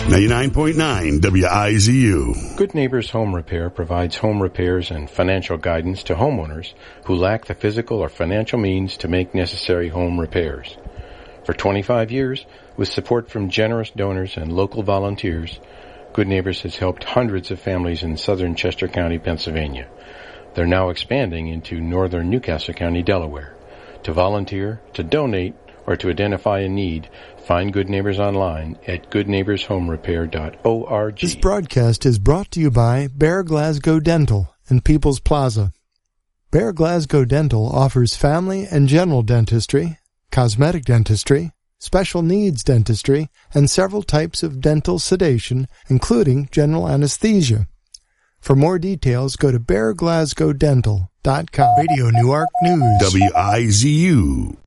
99.9 WIZU. Good Neighbors Home Repair provides home repairs and financial guidance to homeowners who lack the physical or financial means to make necessary home repairs. For 25 years, with support from generous donors and local volunteers, Good Neighbors has helped hundreds of families in southern Chester County, Pennsylvania. They're now expanding into northern Newcastle County, Delaware. To volunteer, to donate, or to identify a need, find Good Neighbors online at goodneighborshomerepair.org. This broadcast is brought to you by Bear Glasgow Dental in People's Plaza. Bear Glasgow Dental offers family and general dentistry, cosmetic dentistry, special needs dentistry, and several types of dental sedation, including general anesthesia. For more details, go to bearglasgowdental.com. Radio Newark News. WIZU.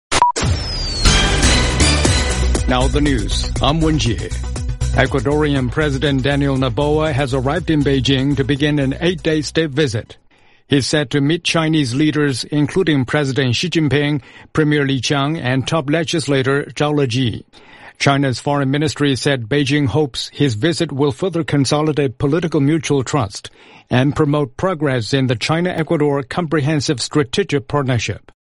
Now the news. I'm Wenjie. Ecuadorian President Daniel Noboa has arrived in Beijing to begin an 8-day state visit. He's set to meet Chinese leaders, including President Xi Jinping, Premier Li Qiang, and top legislator Zhao Leji. China's foreign ministry said Beijing hopes his visit will further consolidate political mutual trust and promote progress in the China-Ecuador Comprehensive Strategic Partnership.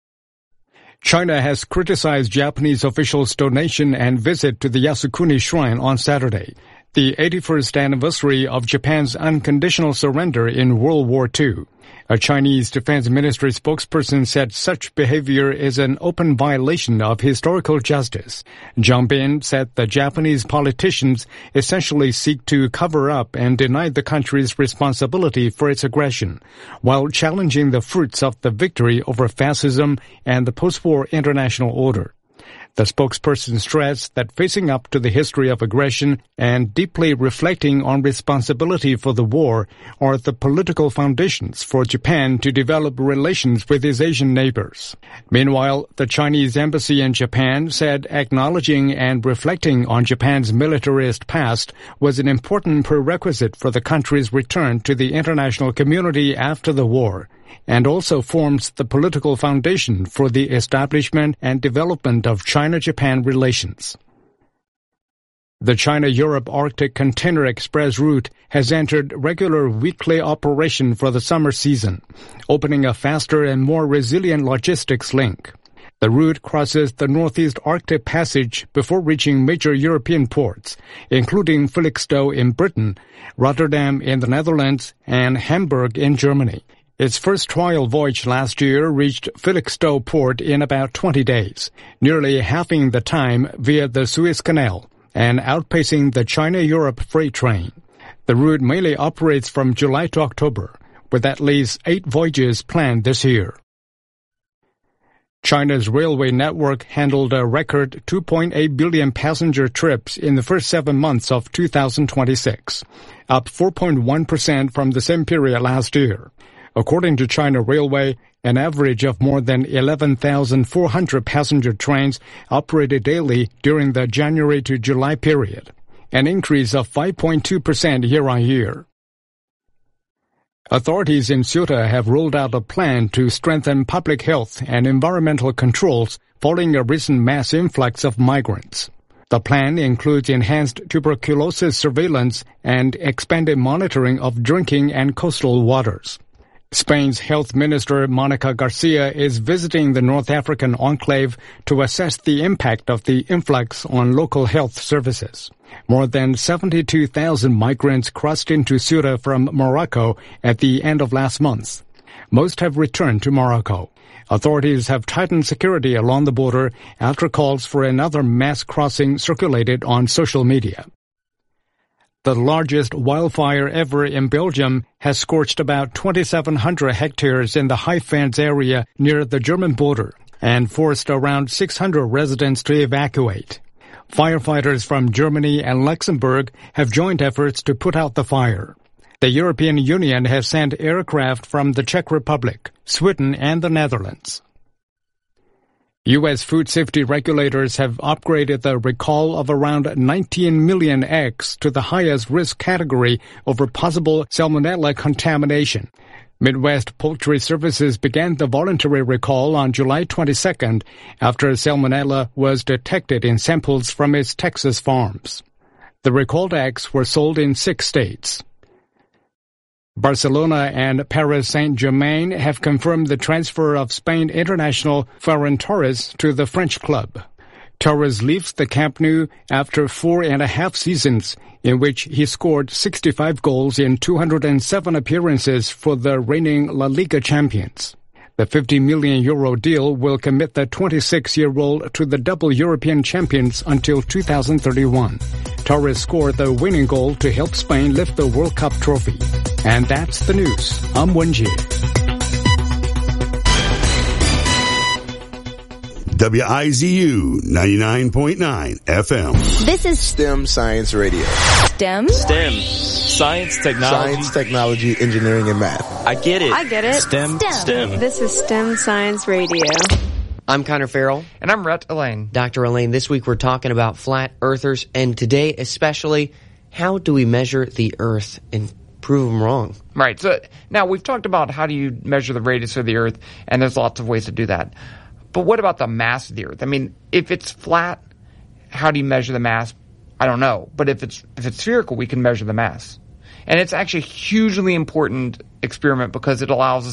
China has criticized Japanese officials' donation and visit to the Yasukuni Shrine on Saturday, the 81st anniversary of Japan's unconditional surrender in World War II. A Chinese Defense Ministry spokesperson said such behavior is an open violation of historical justice. Zhang Bin said the Japanese politicians essentially seek to cover up and deny the country's responsibility for its aggression, while challenging the fruits of the victory over fascism and the post-war international order. The spokesperson stressed that facing up to the history of aggression and deeply reflecting on responsibility for the war are the political foundations for Japan to develop relations with its Asian neighbors. Meanwhile, the Chinese embassy in Japan said acknowledging and reflecting on Japan's militarist past was an important prerequisite for the country's return to the international community after the war, and also forms the political foundation for the establishment and development of China-Japan relations. The China-Europe Arctic Container Express route has entered regular weekly operation for the summer season, opening a faster and more resilient logistics link. The route crosses the Northeast Arctic Passage before reaching major European ports, including Felixstowe in Britain, Rotterdam in the Netherlands, and Hamburg in Germany. Its first trial voyage last year reached Felixstowe port in about 20 days, nearly halving the time via the Suez Canal and outpacing the China-Europe freight train. The route mainly operates from July to October, with at least 8 voyages planned this year. China's railway network handled a record 2.8 billion passenger trips in the first 7 months of 2026, up 4.1% from the same period last year. According to China Railway, an average of more than 11,400 passenger trains operated daily during the January to July period, an increase of 5.2% year-on-year. Authorities in Ceuta have rolled out a plan to strengthen public health and environmental controls following a recent mass influx of migrants. The plan includes enhanced tuberculosis surveillance and expanded monitoring of drinking and coastal waters. Spain's Health Minister Monica Garcia is visiting the North African enclave to assess the impact of the influx on local health services. More than 72,000 migrants crossed into Ceuta from Morocco at the end of last month. Most have returned to Morocco. Authorities have tightened security along the border after calls for another mass crossing circulated on social media. The largest wildfire ever in Belgium has scorched about 2,700 hectares in the High Fens area near the German border and forced around 600 residents to evacuate. Firefighters from Germany and Luxembourg have joined efforts to put out the fire. The European Union has sent aircraft from the Czech Republic, Sweden, and the Netherlands. U.S. food safety regulators have upgraded the recall of around 19 million eggs to the highest risk category over possible salmonella contamination. Midwest Poultry Services began the voluntary recall on July 22nd after salmonella was detected in samples from its Texas farms. The recalled eggs were sold in 6 states. Barcelona and Paris Saint-Germain have confirmed the transfer of Spain international Ferran Torres to the French club. Torres leaves the Camp Nou after 4.5 seasons, in which he scored 65 goals in 207 appearances for the reigning La Liga champions. The €50 million deal will commit the 26-year-old to the double European champions until 2031. Torres scored the winning goal to help Spain lift the World Cup trophy. And that's the news. I'm Wenjie. WIZU 99.9 FM. This is STEM Science Radio. STEM? STEM. Science, technology. Science, technology, engineering, and math. I get it. I get it. STEM. STEM. This is STEM Science Radio. I'm Connor Farrell. And I'm Rhett Elaine. Dr. Elaine, this week we're talking about flat earthers, and today especially, how do we measure the Earth and prove them wrong? Right. So now we've talked about how do you measure the radius of the Earth, and there's lots of ways to do that. But what about the mass of the Earth? I mean, if it's flat, how do you measure the mass? I don't know. But if it's spherical, we can measure the mass. And it's actually a hugely important experiment because it allows us